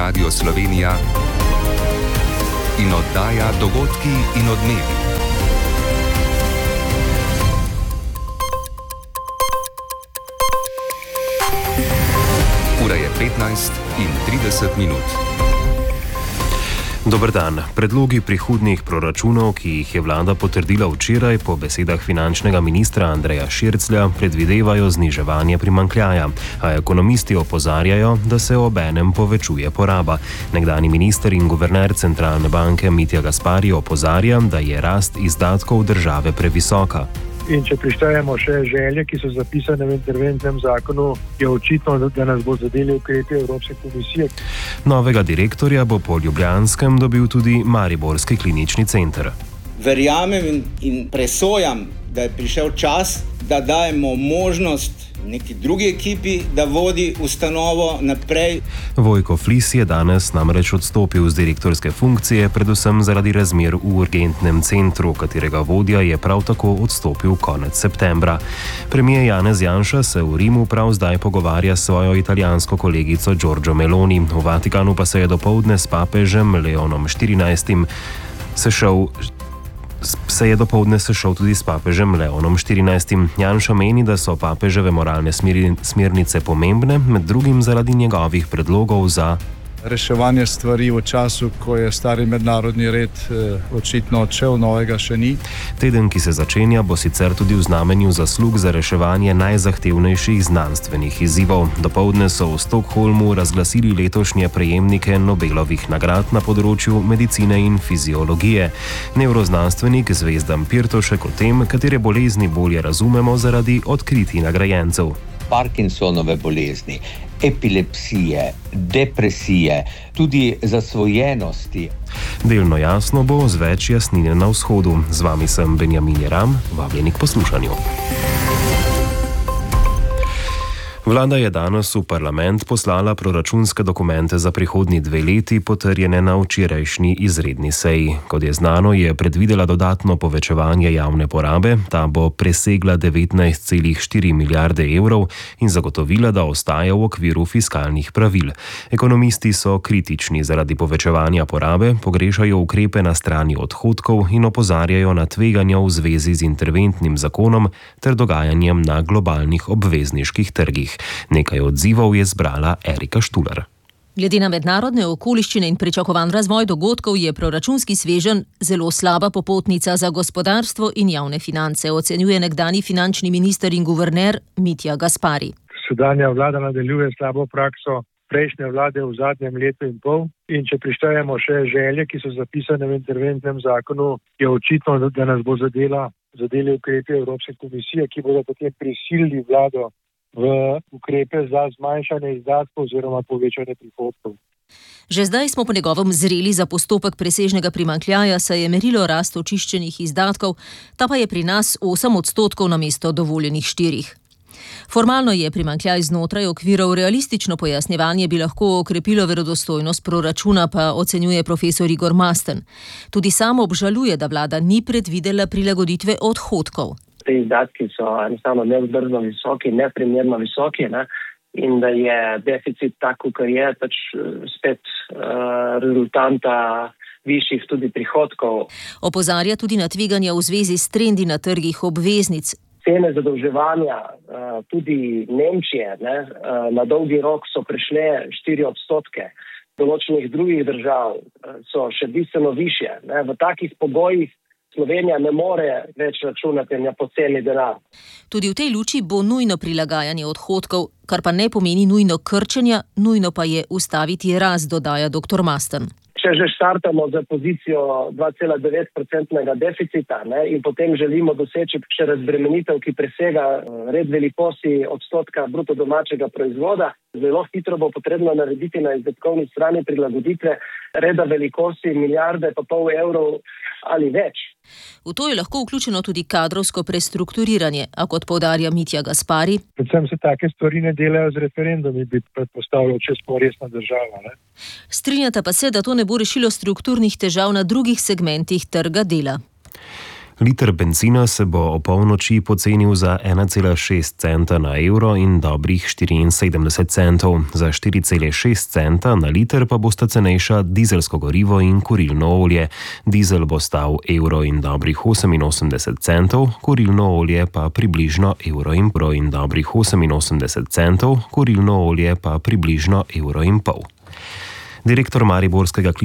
Radio Slovenija in oddaja Dogodki in odmevi. Ura je 15:30. Dober dan. Predlogi prihodnjih proračunov, ki jih je vlada potrdila včeraj, po besedah finančnega ministra Andreja Širclja predvidevajo zniževanje primanjkljaja, a ekonomisti opozarjajo, da se obenem povečuje poraba. Nekdanji minister in guverner centralne banke Mitja Gaspari opozarja, da je rast izdatkov države previsoka. In če prištejemo še želje, ki so zapisane v interventnem zakonu, je očitno, da nas bo zadeli ukrepi Evropske komisije. Novega direktorja bo po Ljubljanskem dobil tudi Mariborski klinični center. Verjamem in presojam, da je prišel čas, da dajemo možnost neki drugi ekipi, da vodi ustanovo naprej. Vojko Flis je danes namreč odstopil z direktorske funkcije, predvsem zaradi razmer v urgentnem centru, katerega vodja je prav tako odstopil konec septembra. Premier Janez Janša se v Rimu prav zdaj pogovarja s svojo italijansko kolegico Giorgio Meloni. V Vatikanu pa se je dopoldne s papežem Leonom XIV. sešel tudi s papežem Leonom XIV. Janša meni, da so papeževe moralne smernice pomembne, med drugim zaradi njegovih predlogov za reševanje stvari v času, ko je stari mednarodni red očitno odšel, novega še ni. Teden, ki se začenja, bo sicer tudi v znamenju zaslug za reševanje najzahtevnejših znanstvenih izzivov. Dopoldne so v Stockholmu razglasili letošnje prejemnike Nobelovih nagrad na področju medicine in fiziologije. Nevroznanstvenik Zvezdan Pirtošek o tem, katere bolezni bolje razumemo zaradi odkritij nagrajencev. Parkinsonove bolezni, epilepsije, depresije, tudi zasvojenosti. Delno jasno bo z več jasnine na vzhodu. Z vami sem Benjamin Jeram, vabljeni k poslušanju. Vlada je danes v parlament poslala proračunske dokumente za prihodnji 2 leti, potrjene na včerajšnji izredni seji. Kot je znano, je predvidela dodatno povečevanje javne porabe, ta bo presegla 19,4 milijarde evrov in zagotovila, da ostaja v okviru fiskalnih pravil. Ekonomisti so kritični zaradi povečevanja porabe, pogrešajo ukrepe na strani odhodkov in opozarjajo na tveganja v zvezi z interventnim zakonom ter dogajanjem na globalnih obvezniških trgih. Nekaj odzivov je zbrala Erika Štular. Glede na mednarodne okoliščine in pričakovan razvoj dogodkov je proračunski sveženj zelo slaba popotnica za gospodarstvo in javne finance, ocenjuje nekdanji finančni minister in guverner Mitja Gaspari. Sedanja vlada nadaljuje slabo prakso prejšnje vlade v zadnjem letu in pol. In če prištejemo še želje, ki so zapisane v interventnem zakonu, je očitno, da nas bo zadeli ukrepi Evropske komisije, ki bodo potem prisilili vlado v ukrepe za zmanjšanje izdatkov oziroma povečanje prihodkov. Že zdaj smo po njegovem zreli za postopek presežnega primanjkljaja, saj je merilo rast očiščenih izdatkov, ta pa je pri nas 8% namesto dovoljenih 4%. Formalno je primanjkljaj znotraj okvirov, realistično pojasnjevanje bi lahko okrepilo verodostojnost proračuna, pa ocenjuje profesor Igor Masten. Tudi sam obžaluje, da vlada ni predvidela prilagoditve odhodkov. Te izdatki so enostavno nevzdržno visoki, neprimerno visoki, in da je deficit tako, kar je, spet rezultanta višjih tudi prihodkov. Opozarja tudi na tveganja v zvezi s trendi na trgih obveznic. Cene zadolževanja, tudi Nemčije, na dolgi rok so prešle 4%. Določenih drugih držav so še bistveno višje. V takih pogojih Slovenija ne more več računati na poceni denar. Tudi v tej luči bo nujno prilagajanje odhodkov, kar pa ne pomeni nujno krčenja, nujno pa je ustaviti rast, dodaja dr. Masten. Če že štartamo za pozicijo 2,9% deficita in potem želimo doseči še razbremenitev, ki presega red velikosti odstotka bruto domačega proizvoda, zelo hitro bo potrebno narediti na izdatkovni strani prilagoditve reda velikosti milijarde pa pol evrov ali več. V to je lahko vključeno tudi kadrovsko prestrukturiranje, a kot poudarja Mitja Gaspari. Predvsem se take stvari ne delajo z referendumi, bi predpostavljal, če smo resna država. Strinjata pa se, da to ne bo rešilo strukturnih težav na drugih segmentih trga dela. Liter bencina se bo o polnoči pocenil za 1,6 centa na evro in dobrih 74 centov. Za 4,6 centa na liter pa bosta cenejša dizelsko gorivo in kurilno olje. Dizel bo stal evro in dobrih 88 centov, kurilno olje pa približno evro in dobrih 88 centov, kurilno olje pa približno evro in pol. Direktor mariborskega